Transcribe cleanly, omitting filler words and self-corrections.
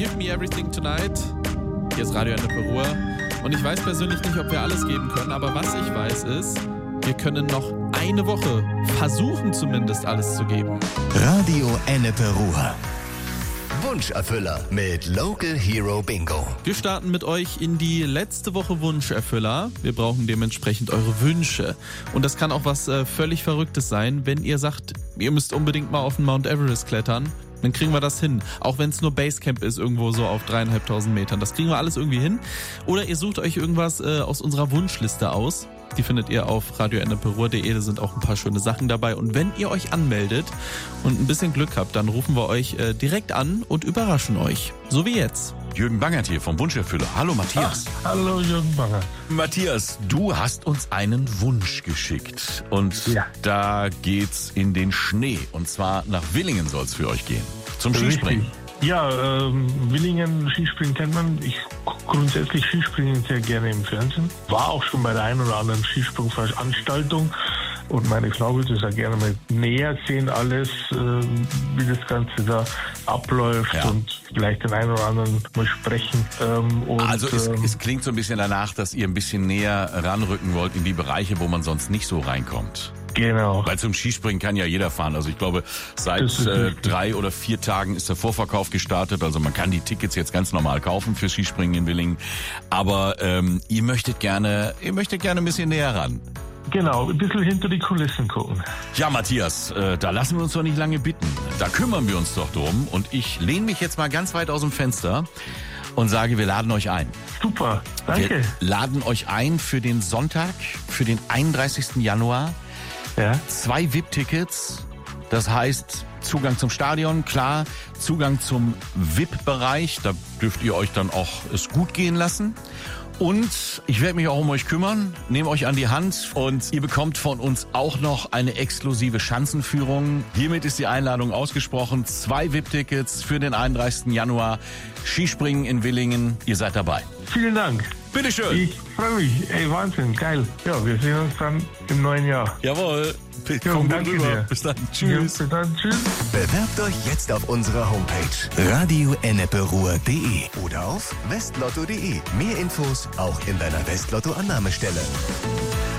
Give Me Everything Tonight. Hier ist Radio Ennepe Ruhr. Und ich weiß persönlich nicht, ob wir alles geben können, aber was ich weiß ist, wir können noch eine Woche versuchen zumindest alles zu geben. Radio Ennepe Ruhr. Wunscherfüller mit Local Hero Bingo. Wir starten mit euch in die letzte Woche Wunscherfüller. Wir brauchen dementsprechend eure Wünsche. Und das kann auch was völlig Verrücktes sein, wenn ihr sagt, ihr müsst unbedingt mal auf den Mount Everest klettern. Dann kriegen wir das hin. Auch wenn es nur Basecamp ist, irgendwo so auf 3.500 Metern. Das kriegen wir alles irgendwie hin. Oder ihr sucht euch irgendwas aus unserer Wunschliste aus. Die findet ihr auf radioenneperuhr.de. Da sind auch ein paar schöne Sachen dabei. Und wenn ihr euch anmeldet und ein bisschen Glück habt, dann rufen wir euch direkt an und überraschen euch. So wie jetzt. Jürgen Bangert hier vom Wunscherfüller. Hallo Matthias. Hallo Jürgen Bangert. Matthias, du hast uns einen Wunsch geschickt. Und da geht's in den Schnee. Und zwar nach Willingen soll es für euch gehen. Zum Skispringen. Richtig. Ja, Willingen, Skispringen kennt man. Ich grundsätzlich Skispringen sehr gerne im Fernsehen. War auch schon bei der einen oder anderen Skisprungveranstaltung. Und meine Frau würde es ja gerne mal näher sehen, alles, wie das Ganze da abläuft und vielleicht den einen oder anderen mal sprechen. Also es klingt so ein bisschen danach, dass ihr ein bisschen näher ranrücken wollt in die Bereiche, wo man sonst nicht so reinkommt. Genau. Weil zum Skispringen kann ja jeder fahren. Also ich glaube, seit 3 oder 4 Tagen ist der Vorverkauf gestartet. Also man kann die Tickets jetzt ganz normal kaufen für Skispringen in Willingen. Aber ihr möchtet gerne ein bisschen näher ran. Genau, ein bisschen hinter die Kulissen gucken. Ja, Matthias, da lassen wir uns doch nicht lange bitten. Da kümmern wir uns doch drum. Und ich lehne mich jetzt mal ganz weit aus dem Fenster und sage, wir laden euch ein. Super, danke. Wir laden euch ein für den Sonntag, für den 31. Januar. Ja. 2 VIP-Tickets, das heißt Zugang zum Stadion, klar, Zugang zum VIP-Bereich, da dürft ihr euch dann auch es gut gehen lassen. Und ich werde mich auch um euch kümmern, nehme euch an die Hand und ihr bekommt von uns auch noch eine exklusive Schanzenführung. Hiermit ist die Einladung ausgesprochen. 2 VIP-Tickets für den 31. Januar. Skispringen in Willingen. Ihr seid dabei. Vielen Dank. Bitteschön. Ich freue mich. Ey, Wahnsinn, geil. Ja, wir sehen uns dann im neuen Jahr. Jawohl. Jo, danke dir. Bis dann. Tschüss. Ja, bis dann. Tschüss. Bewerbt euch jetzt auf unserer Homepage radioenneperuhr.de oder auf westlotto.de. Mehr Infos auch in deiner Westlotto-Annahmestelle.